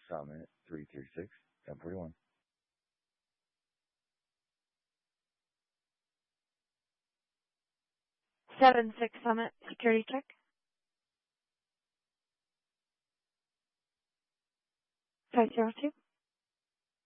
Summit 336 1041. 76 Summit, security check. 502.